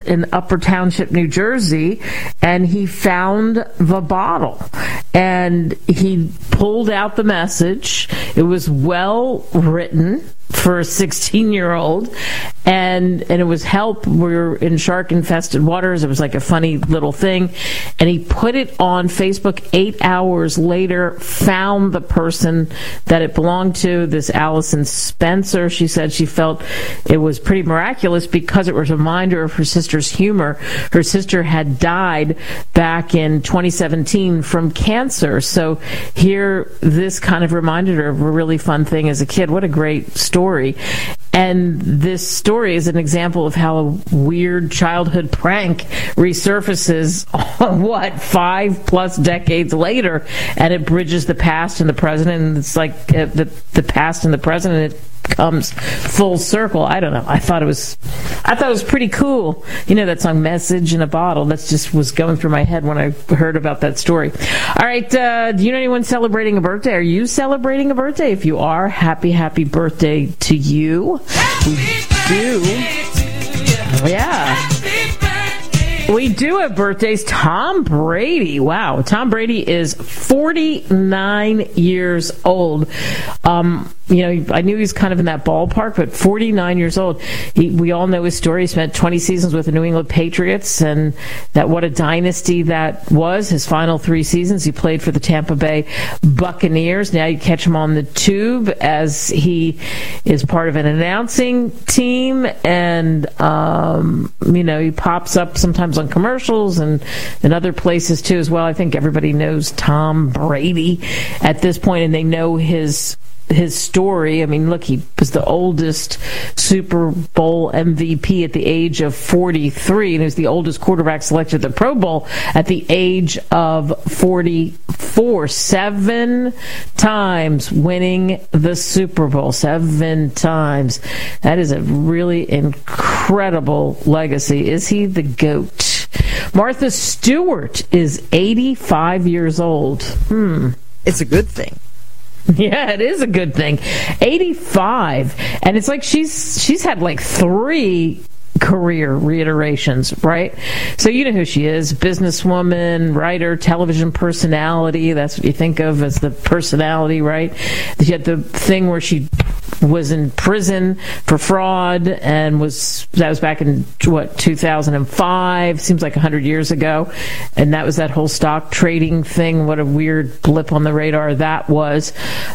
in Upper Township, New Jersey, and he found the bottle. And he pulled out the message. It was well written for a 16-year-old, and it was help. We're in shark-infested waters. It was like a funny little thing, and he put it on Facebook. 8 hours later, found the person that it belonged to, this Allison Spencer. She said she felt it was pretty miraculous because it was a reminder of her sister's humor. Her sister had died back in 2017 from cancer, so here this kind of reminded her of a really fun thing as a kid. What a great story. And this story is an example of how a weird childhood prank resurfaces 5+ decades later, and it bridges the past and the present, and it's like the past and the present, and it comes full circle. I don't know. I thought it was pretty cool. You know that song "Message in a Bottle"? That just was going through my head when I heard about that story. All right, do you know anyone celebrating a birthday? Are you celebrating a birthday? If you are, happy birthday to you. We do have birthdays. Tom Brady. Wow. Tom Brady is 49 years old. I knew he was kind of in that ballpark, but 49 years old. We all know his story. He spent 20 seasons with the New England Patriots, and that what a dynasty that was. His final 3 seasons, he played for the Tampa Bay Buccaneers. Now you catch him on the tube as he is part of an announcing team, and he pops up sometimes on commercials and in other places too as well. I think everybody knows Tom Brady at this point, and they know his story. I mean, look, he was the oldest Super Bowl MVP at the age of 43, and he was the oldest quarterback selected at the Pro Bowl at the age of 44. 7 times winning the Super Bowl. 7 times. That is a really incredible legacy. Is he the GOAT? Martha Stewart is 85 years old. It's a good thing. Yeah, it is a good thing. 85, and it's like she's had like 3 career reiterations, right? So you know who she is: businesswoman, writer, television personality. That's what you think of as the personality, right? She had the thing where she was in prison for fraud, and that was back in 2005, seems like 100 years ago, and that was that whole stock trading thing. What a weird blip on the radar that was.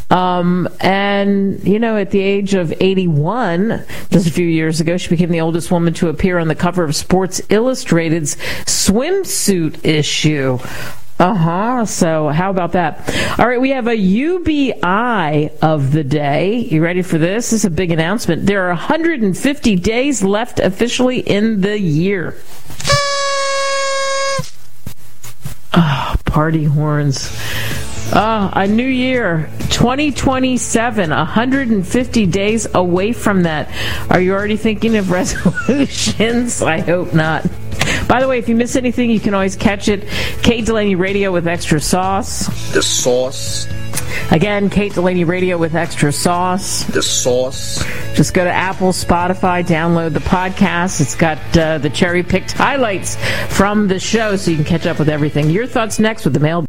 And at the age of 81, just a few years ago, she became the oldest woman to appear on the cover of Sports Illustrated's swimsuit issue. So how about that? All right, we have a UBI of the day. You ready for this? This is a big announcement. There are 150 days left officially in the year. Party horns. A new year, 2027, 150 days away from that. Are you already thinking of resolutions? I hope not. By the way, if you miss anything, you can always catch it. Kate Delaney Radio with extra sauce. The sauce. Again, Kate Delaney Radio with extra sauce. The sauce. Just go to Apple, Spotify, download the podcast. It's got the cherry-picked highlights from the show, so you can catch up with everything. Your thoughts next with the mail.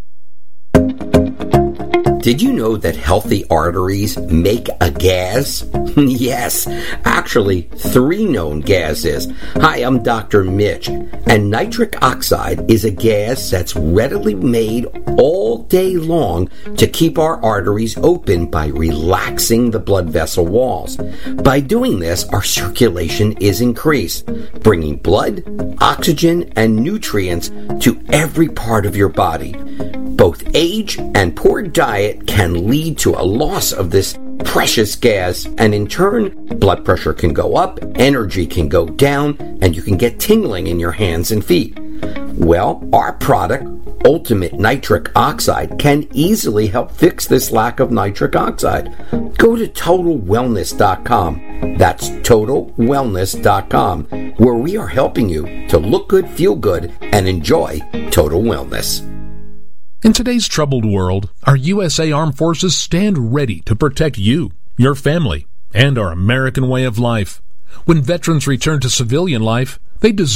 Did you know that healthy arteries make a gas? Yes, actually 3 known gases. Hi, I'm Dr. Mitch, and nitric oxide is a gas that's readily made all day long to keep our arteries open by relaxing the blood vessel walls. By doing this, our circulation is increased, bringing blood, oxygen, and nutrients to every part of your body. Both age and poor diet can lead to a loss of this precious gas, and in turn, blood pressure can go up, energy can go down, and you can get tingling in your hands and feet. Well, our product, Ultimate Nitric Oxide, can easily help fix this lack of nitric oxide. Go to TotalWellness.com. That's TotalWellness.com, where we are helping you to look good, feel good, and enjoy total wellness. In today's troubled world, our USA Armed Forces stand ready to protect you, your family, and our American way of life. When veterans return to civilian life, they deserve